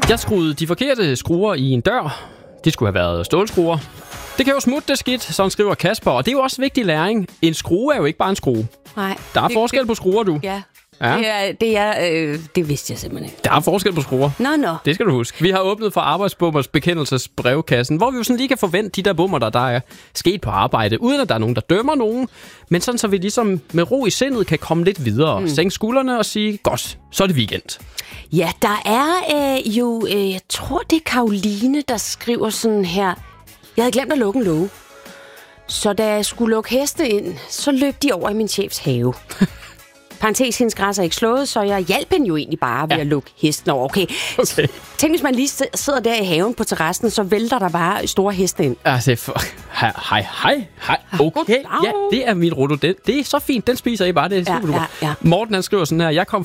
Jeg skruede de forkerte skruer i en dør. De skulle have været stålskruer. Det kan jo smutte det skidt, sådan skriver Kasper. Og det er jo også vigtig læring. En skrue er jo ikke bare en skrue. Nej. Der er forskel på skruer, du. Ja. Ja. Det vidste jeg simpelthen ikke. Der er forskel på skruer. Nå. Det skal du huske. Vi har åbnet for Arbejdsbummers bekendelsesbrevkassen, hvor vi jo sådan lige kan forvente de der bummer, der er sket på arbejde, uden at der er nogen, der dømmer nogen. Men sådan, så vi ligesom med ro i sindet kan komme lidt videre. Sænke skuldrene og sige, godt, så er det weekend. Ja, der er jeg tror det er Karoline, der skriver sådan her. Jeg havde glemt at lukke en låge. Så da jeg skulle lukke heste ind, så løb de over i min chefs have. Parentes, hendes græs er ikke slået, så jeg hjalp hende jo egentlig bare ved at lukke hesten over. Okay. Tænk, hvis man lige sidder der i haven på terrassen, så vælter der bare store heste ind. Altså, hej. Okay, ja, det er min ruto. Det er så fint, den spiser I bare. Det er super duper. Ja. Morten, han skriver sådan her, jeg kom